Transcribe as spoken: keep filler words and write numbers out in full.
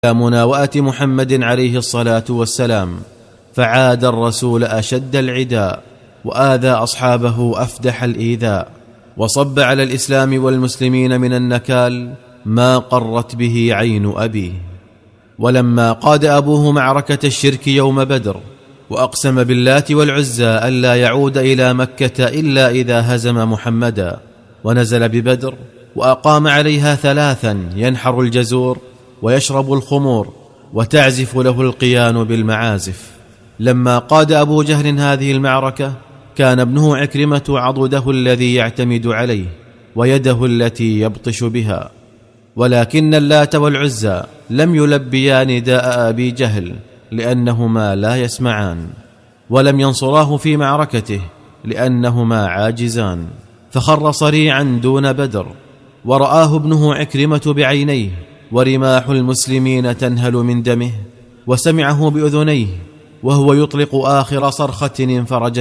مناوئة محمد عليه الصلاة والسلام، فعاد الرسول أشد العداء، وآذى أصحابه أفدح الإيذاء، وصب على الإسلام والمسلمين من النكال ما قرت به عين أبيه. ولما قاد أبوه معركة الشرك يوم بدر، وأقسم باللات والعزى ألا يعود إلى مكة إلا إذا هزم محمدا، ونزل ببدر وأقام عليها ثلاثا ينحر الجزور ويشرب الخمور وتعزف له القيان بالمعازف. لما قاد أبو جهل هذه المعركة كان ابنه عكرمة عضده الذي يعتمد عليه ويده التي يبطش بها، ولكن اللات والعزى لم يلبيا نداء أبي جهل لأنهما لا يسمعان، ولم ينصراه في معركته لأنهما عاجزان، فخر صريعا دون بدر، ورآه ابنه عكرمة بعينيه، ورماح المسلمين تنهل من دمه، وسمعه بأذنيه وهو يطلق آخر صرخة انفرج